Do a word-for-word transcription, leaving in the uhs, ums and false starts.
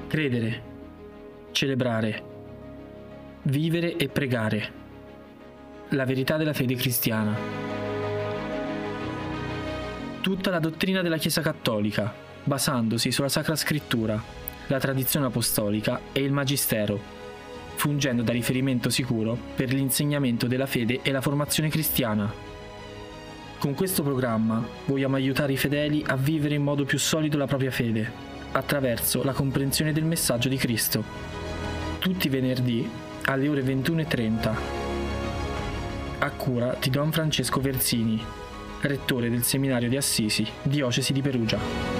Credere, celebrare, vivere e pregare. La verità della fede cristiana. Tutta la dottrina della Chiesa Cattolica, basandosi sulla Sacra Scrittura, la tradizione apostolica e il Magistero, fungendo da riferimento sicuro per l'insegnamento della fede e la formazione cristiana. Con questo programma vogliamo aiutare i fedeli a vivere in modo più solido la propria fede, attraverso la comprensione del messaggio di Cristo. Tutti i venerdì alle ore ventuno e trenta. A cura di Don Francesco Versini, rettore del Seminario di Assisi, Diocesi di Perugia.